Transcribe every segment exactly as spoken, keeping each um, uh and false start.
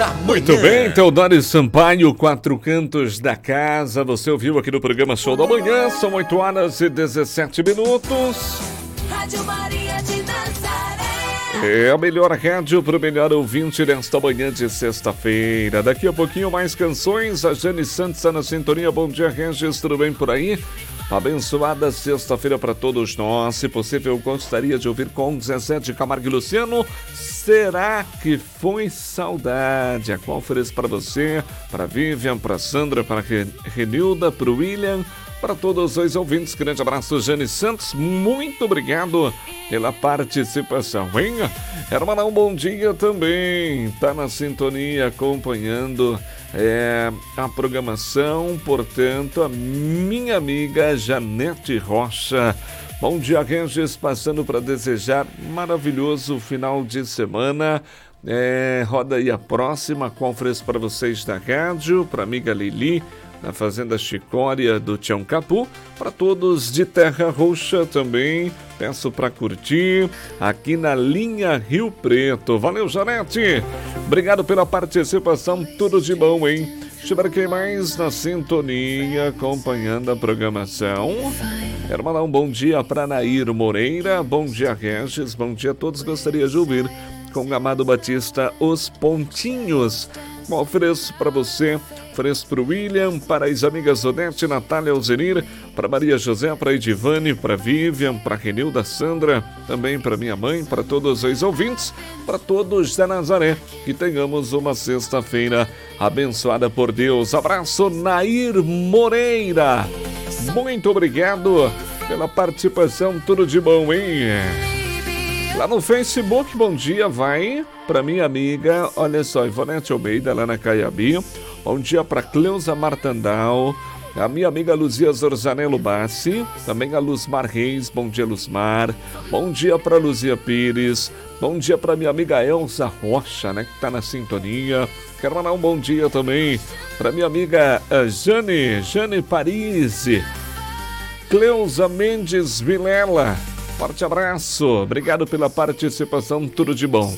da manhã. Muito bem, Teodoro Sampaio, Quatro Cantos da Casa. Você ouviu aqui no programa Show da Manhã. São oito horas e dezessete minutos. Rádio Maria de Nazaré. É a melhor rádio para o melhor ouvinte nesta manhã de sexta-feira. Daqui a pouquinho mais canções. A Jane Santos está na sintonia. Bom dia, Regis. Tudo bem por aí? Abençoada sexta-feira para todos nós. Se possível, gostaria de ouvir com Zezé de Camargo e Luciano. Será que foi saudade? A qual ofereço para você, para Vivian, para Sandra, para Renilda, para o William, para todos os ouvintes. Grande abraço, Jane Santos. Muito obrigado pela participação, hein? Hermanão, bom dia também. Tá na sintonia acompanhando é, a programação. Portanto, a minha amiga Janete Rocha. Bom dia, Regis. Passando para desejar maravilhoso final de semana. É, roda aí a próxima. Qual ofereço para vocês da rádio? Para a amiga Lili, na Fazenda Chicória do Tião Capu, para todos de Terra Roxa também, peço para curtir aqui na linha Rio Preto. Valeu, Janete! Obrigado pela participação, tudo de bom, hein? Estiver quem mais na sintonia, acompanhando a programação. Quero mandar um bom dia para Nair Moreira, bom dia, Regis, bom dia a todos. Gostaria de ouvir com o Amado Batista Os Pontinhos. Ofereço para você, ofereço para o William, para as amigas Odete, Natália, Alzenir, para Maria José, para Edivane, para Vivian, para Renilda, Sandra, também para minha mãe, para todos os ouvintes, para todos da Nazaré. Que tenhamos uma sexta-feira abençoada por Deus. Abraço, Nair Moreira. Muito obrigado pela participação, tudo de bom, hein? Lá no Facebook, bom dia, vai para minha amiga, olha só, Ivonete Almeida, lá na Caiabi. Bom dia para Cleusa Martandal, a minha amiga Luzia Zorzanello Bassi, também a Luzmar Reis, bom dia, Luzmar. Bom dia para Luzia Pires, bom dia para minha amiga Elza Rocha, né, que está na sintonia. Quero mandar um bom dia também para minha amiga Jane, Jane Parisi, Cleusa Mendes Vilela. Forte abraço, obrigado pela participação, tudo de bom.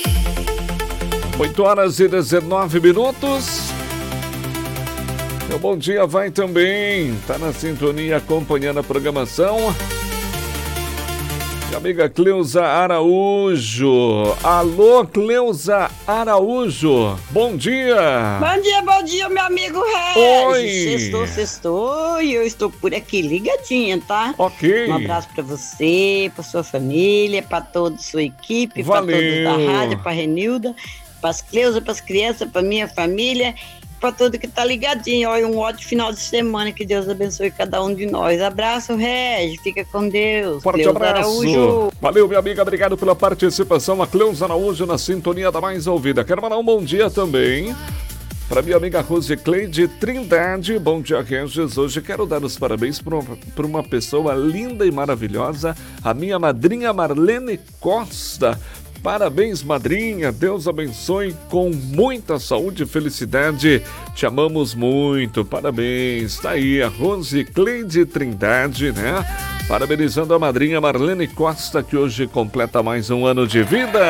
oito horas e dezenove minutos. Meu bom dia vai também, tá na sintonia acompanhando a programação. Minha amiga Cleusa Araújo. Alô, Cleusa Araújo. Bom dia. Bom dia, bom dia, meu amigo Regis. Oi. Sextou, sextou e eu estou por aqui ligadinha, tá? Ok. Um abraço pra você, pra sua família, pra toda a sua equipe, Valeu. pra todos da rádio, pra Renilda, pras Cleusa, pras crianças, pra minha família, pra todo que tá ligadinho. Olha, um ótimo final de semana, que Deus abençoe cada um de nós. Abraço, Regis, fica com Deus. Forte Cleusa abraço. Araújo. Valeu, minha amiga, obrigado pela participação. A Cleusa Araújo na sintonia da mais ouvida. Quero mandar um bom dia também para minha amiga Rose Cleide Trindade. Bom dia, Regis. Hoje quero dar os parabéns para uma, para uma pessoa linda e maravilhosa, a minha madrinha Marlene Costa. Parabéns, madrinha, Deus abençoe com muita saúde e felicidade, te amamos muito, parabéns. Tá aí a Rose Cleide Trindade, né? Parabenizando a madrinha Marlene Costa, que hoje completa mais um ano de vida.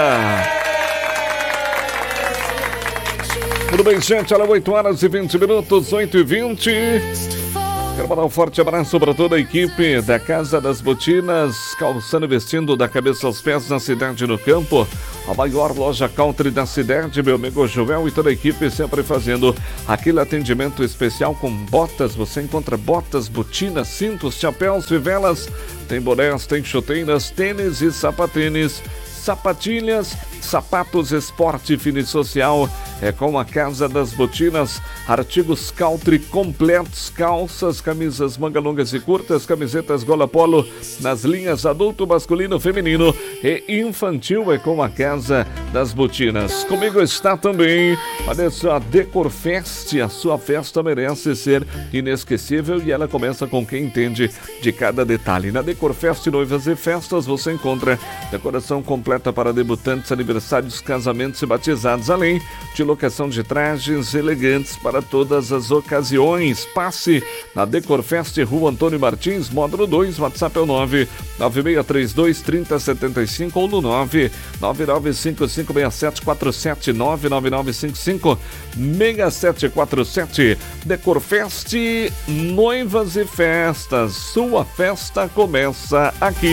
Tudo bem, gente? Olha, oito horas e vinte minutos, oito e vinte. Quero mandar um forte abraço para toda a equipe da Casa das Botinas, calçando e vestindo da cabeça aos pés na cidade e no campo. A maior loja country da cidade, meu amigo Joel e toda a equipe sempre fazendo aquele atendimento especial com botas. Você encontra botas, botinas, cintos, chapéus, fivelas, tem bonés, tem chuteiras, tênis e sapatênis, sapatilhas, sapatos esporte fino e social. É com a Casa das Botinas, artigos country completos, calças, camisas manga longas e curtas, camisetas gola polo, nas linhas adulto, masculino, feminino e infantil. É com a Casa das Botinas. Comigo está também, olha só, a Decorfest. A sua festa merece ser inesquecível e ela começa com quem entende de cada detalhe. Na Decorfest Noivas e Festas você encontra decoração completa para debutantes, aniversários, casamentos e batizados, além de locação de trajes elegantes para todas as ocasiões. Passe na Decorfest, Rua Antônio Martins, módulo dois, WhatsApp é o nove nove seis três dois três zero sete cinco ou no nove nove nove cinco cinco seis sete quatro sete, nove nove nove cinco cinco seis sete quatro sete. Decorfest, noivas e festas, sua festa começa aqui.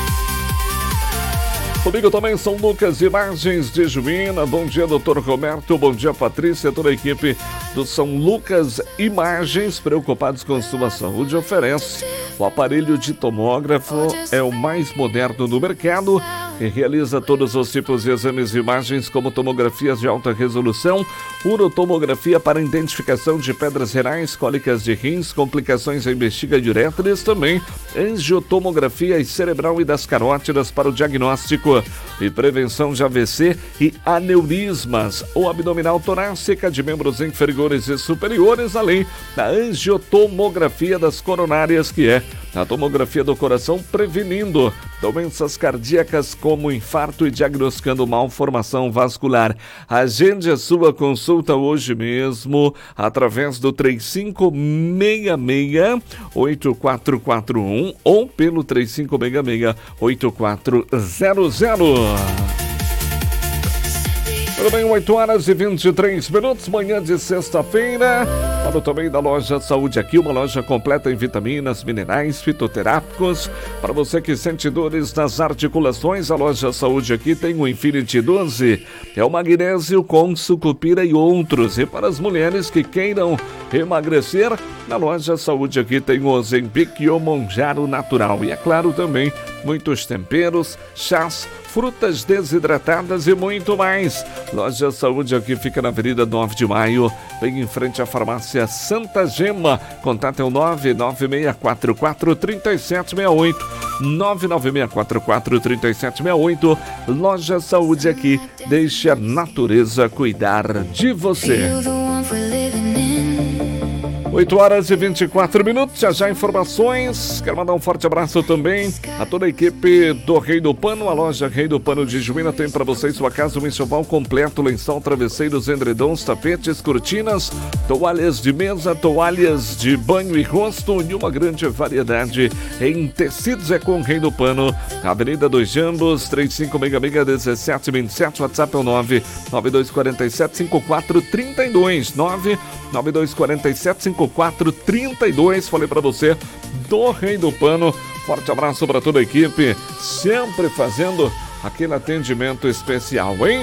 Comigo também São Lucas Imagens de Juína. Bom dia, doutor Roberto. Bom dia, Patrícia. Toda a equipe do São Lucas Imagens, preocupados com sua saúde, oferece o aparelho de tomógrafo. É o mais moderno do mercado e realiza todos os tipos de exames de imagens, como tomografias de alta resolução, urotomografia para identificação de pedras renais, cólicas de rins, complicações em bexiga e uretres, também angiotomografia cerebral e das carótidas para o diagnóstico e prevenção de A V C e aneurismas, ou abdominal torácica de membros inferiores e superiores, além da angiotomografia das coronárias, que é a tomografia do coração, prevenindo doenças cardíacas como infarto e diagnosticando malformação vascular. Agende a sua consulta hoje mesmo através do três cinco seis seis oito quatro quatro um ou pelo três cinco seis seis oito quatro zero zero. Tudo bem, oito horas e vinte e três minutos, manhã de sexta-feira. Falo também da Loja Saúde Aqui, uma loja completa em vitaminas, minerais, fitoterápicos. Para você que sente dores nas articulações, a Loja Saúde Aqui tem o Infinity doze. É o magnésio com sucupira e outros. E para as mulheres que queiram emagrecer, na Loja Saúde Aqui tem o Ozempic e o Monjaro Natural. E é claro também, muitos temperos, chás, frutas desidratadas e muito mais. Loja Saúde Aqui fica na Avenida nove de Maio, bem em frente à farmácia Santa Gema. Contato é o nove nove seis quatro quatro três sete seis oito, nove nove seis quatro quatro três sete seis oito. Loja Saúde Aqui, deixe a natureza cuidar de você. oito horas e vinte e quatro minutos, já já informações. Quero mandar um forte abraço também a toda a equipe do Rei do Pano. A loja Rei do Pano de Juína tem para vocês sua casa um enxoval completo, lençol, travesseiros, edredons, tapetes, cortinas, toalhas de mesa, toalhas de banho e rosto e uma grande variedade em tecidos. É com o Rei do Pano, Avenida dos Jambos, três cinco seis seis dezessete vinte e sete, WhatsApp é o nove nove dois quatro sete cinco quatro três dois, nove nove dois quatro sete cinco quatro três dois. Falei pra você do Rei do Pano. Forte abraço para toda a equipe, sempre fazendo aquele atendimento especial, hein?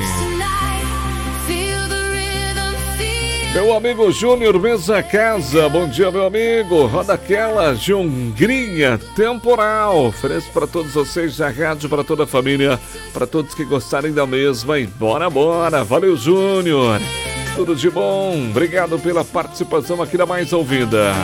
Meu amigo Júnior Mesa Casa, bom dia, meu amigo. Roda aquela de Hungria temporal. Ofereço para todos vocês da rádio, para toda a família, para todos que gostarem da mesma. E bora, bora. Valeu, Júnior. Tudo de bom. Obrigado pela participação aqui na Mais Ouvida.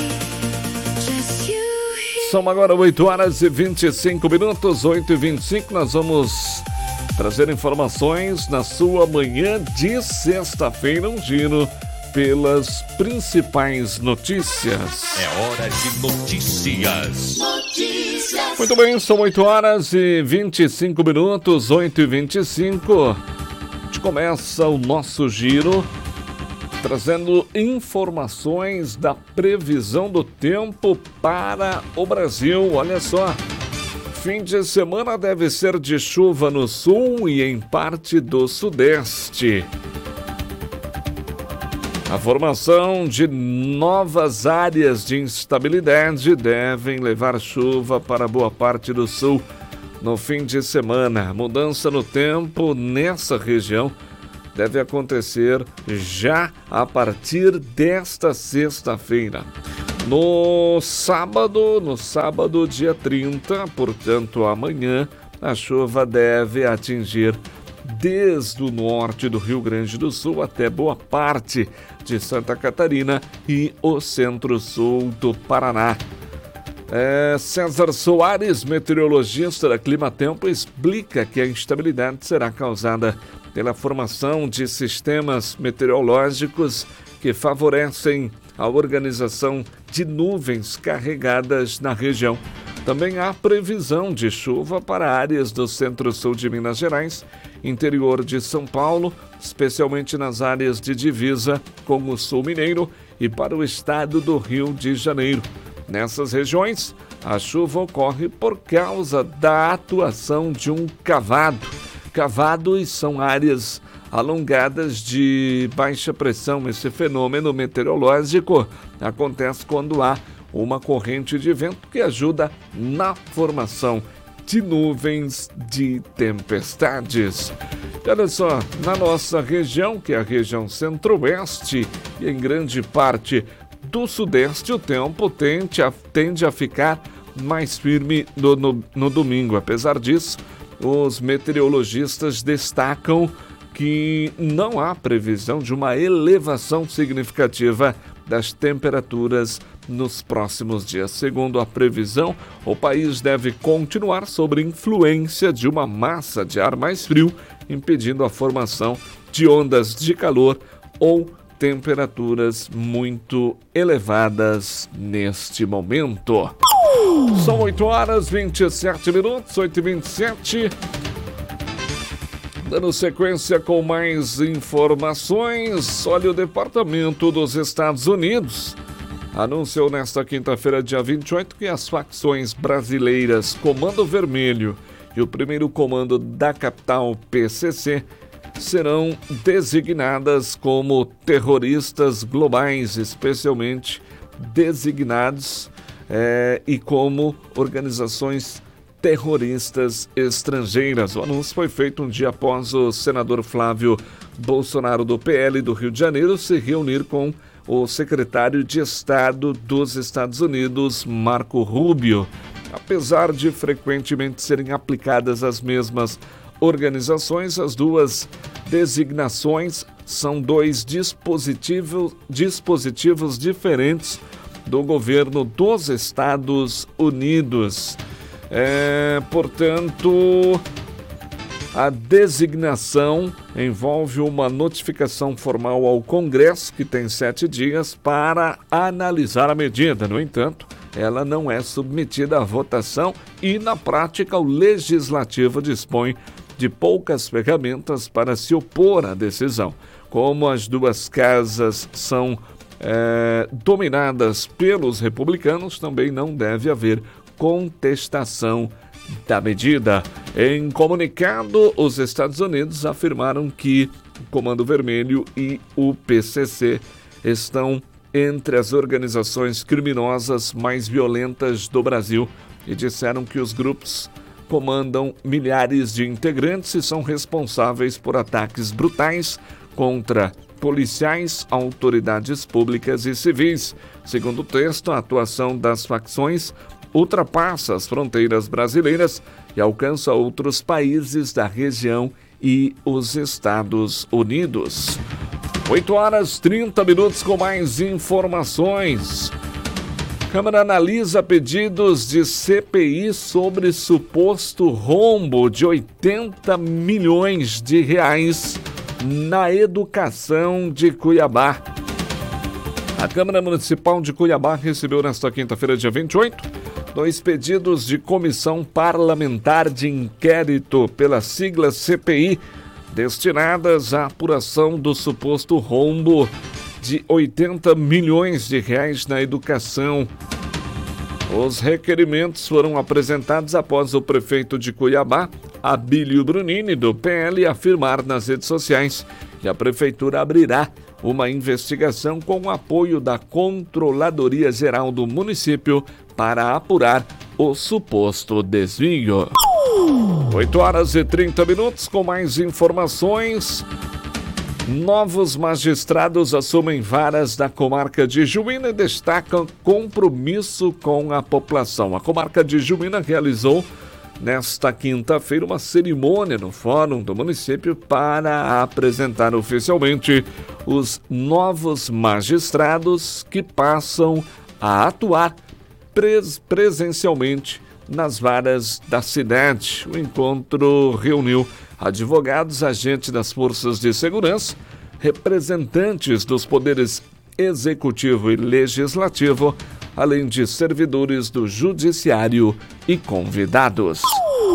São agora oito horas e vinte e cinco minutos, oito e vinte e cinco. Nós vamos trazer informações na sua manhã de sexta-feira, um giro pelas principais notícias. É hora de notícias. Notícias. Muito bem, são oito horas e vinte e cinco minutos, oito e vinte e cinco. A gente começa o nosso giro trazendo informações da previsão do tempo para o Brasil. Olha só, fim de semana deve ser de chuva no sul e em parte do sudeste. A formação de novas áreas de instabilidade devem levar chuva para boa parte do sul no fim de semana. Mudança no tempo nessa região deve acontecer já a partir desta sexta-feira. No sábado, no sábado, dia trinta, portanto amanhã, a chuva deve atingir desde o norte do Rio Grande do Sul até boa parte de Santa Catarina e o centro-sul do Paraná. É, César Soares, meteorologista da Climatempo, explica que a instabilidade será causada pela formação de sistemas meteorológicos que favorecem a organização de nuvens carregadas na região. Também há previsão de chuva para áreas do centro-sul de Minas Gerais interior de São Paulo, especialmente nas áreas de divisa com o sul mineiro e para o estado do Rio de Janeiro. Nessas regiões, a chuva ocorre por causa da atuação de um cavado. Cavados são áreas alongadas de baixa pressão. Esse fenômeno meteorológico acontece quando há uma corrente de vento que ajuda na formação de nuvens de tempestades. E olha só, na nossa região, que é a região centro-oeste e em grande parte do sudeste, o tempo tende a, tende a ficar mais firme no, no, no domingo. Apesar disso, os meteorologistas destacam que não há previsão de uma elevação significativa das temperaturas nos próximos dias. Segundo a previsão, o país deve continuar sob influência de uma massa de ar mais frio, impedindo a formação de ondas de calor ou temperaturas muito elevadas neste momento. São oito horas e vinte e sete minutos, oito e vinte e sete. Dando sequência com mais informações, olha, o Departamento dos Estados Unidos anunciou nesta quinta-feira, dia vinte e oito, que as facções brasileiras Comando Vermelho e o primeiro Comando da Capital, P C C, serão designadas como terroristas globais, especialmente designados é, e como organizações terroristas estrangeiras. O anúncio foi feito um dia após o senador Flávio Bolsonaro, do P L do Rio de Janeiro, se reunir com o secretário de Estado dos Estados Unidos, Marco Rubio. Apesar de frequentemente serem aplicadas as mesmas organizações, as duas designações são dois dispositivos, dispositivos diferentes do governo dos Estados Unidos. É, portanto, a designação envolve uma notificação formal ao Congresso, que tem sete dias para analisar a medida. No entanto, ela não é submetida à votação e, na prática, o Legislativo dispõe de poucas ferramentas para se opor à decisão. Como as duas casas são é, dominadas pelos republicanos, também não deve haver contestação da medida. Em comunicado, os Estados Unidos afirmaram que o Comando Vermelho e o P C C estão entre as organizações criminosas mais violentas do Brasil e disseram que os grupos comandam milhares de integrantes e são responsáveis por ataques brutais contra policiais, autoridades públicas e civis. Segundo o texto, a atuação das facções ultrapassa as fronteiras brasileiras e alcança outros países da região e os Estados Unidos. oito horas e trinta minutos com mais informações. Câmara analisa pedidos de C P I sobre suposto rombo de oitenta milhões de reais na educação de Cuiabá. A Câmara Municipal de Cuiabá recebeu nesta quinta-feira, dia vinte e oito, dois pedidos de comissão parlamentar de inquérito, pela sigla C P I, destinadas à apuração do suposto rombo de oitenta milhões de reais na educação. Os requerimentos foram apresentados após o prefeito de Cuiabá, Abílio Brunini, do P L, afirmar nas redes sociais que a prefeitura abrirá uma investigação com o apoio da Controladoria Geral do município para apurar o suposto desvio. oito horas e trinta minutos com mais informações. Novos magistrados assumem varas da comarca de Juína e destacam compromisso com a população. A comarca de Juína realizou nesta quinta-feira uma cerimônia no Fórum do município para apresentar oficialmente os novos magistrados que passam a atuar pres- presencialmente nas varas da cidade. O encontro reuniu advogados, agentes das forças de segurança, representantes dos poderes executivo e legislativo, além de servidores do judiciário e convidados.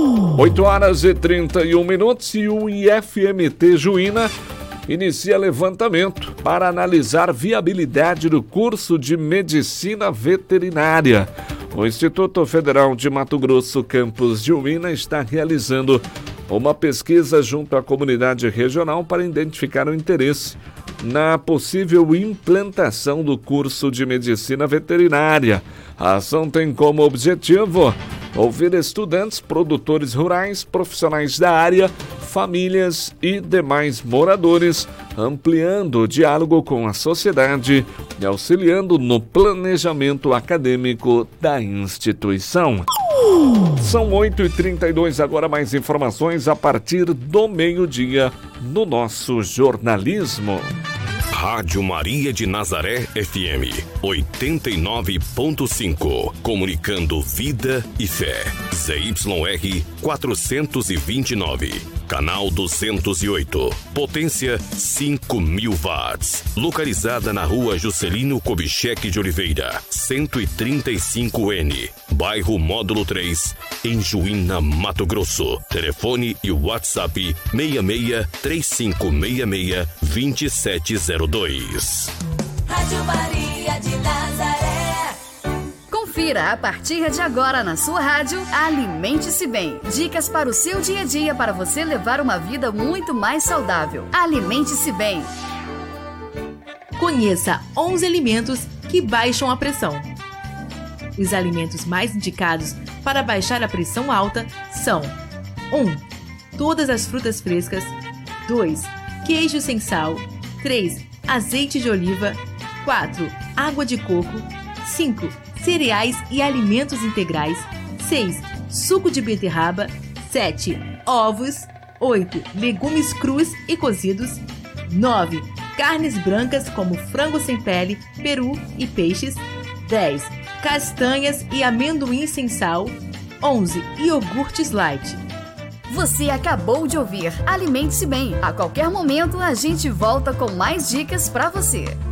oito horas e trinta e um minutos e o I F M T Juína inicia levantamento para analisar viabilidade do curso de Medicina Veterinária. O Instituto Federal de Mato Grosso, campus Juína, está realizando uma pesquisa junto à comunidade regional para identificar o interesse na possível implantação do curso de Medicina Veterinária. A ação tem como objetivo ouvir estudantes, produtores rurais, profissionais da área, famílias e demais moradores, ampliando o diálogo com a sociedade e auxiliando no planejamento acadêmico da instituição. São oito e trinta e dois, agora mais informações a partir do meio-dia no nosso jornalismo. Rádio Maria de Nazaré F M oitenta e nove ponto cinco, comunicando vida e fé. Z Y R quatrocentos e vinte e nove, canal duzentos e oito, potência cinco mil watts, localizada na rua Juscelino Kubitschek de Oliveira, cento e trinta e cinco N, bairro Módulo três, em Juína, Mato Grosso. Telefone e WhatsApp seis seis três cinco seis seis dois sete zero dois. Rádio Maria de Nazaré. Confira a partir de agora na sua rádio Alimente-se Bem. Dicas para o seu dia a dia para você levar uma vida muito mais saudável. Alimente-se Bem. Conheça onze alimentos que baixam a pressão. Os alimentos mais indicados para baixar a pressão alta são: um. Todas as frutas frescas. dois. Queijo sem sal. três. Azeite de oliva. quatro. Água de coco. cinco. Cereais e alimentos integrais. seis. Suco de beterraba. sete. Ovos. oito. Legumes crus e cozidos. nove. Carnes brancas como frango sem pele, peru e peixes. dez. Castanhas e amendoim sem sal. onze. Iogurtes light. Você acabou de ouvir Alimente-se Bem. A qualquer momento a gente volta com mais dicas para você.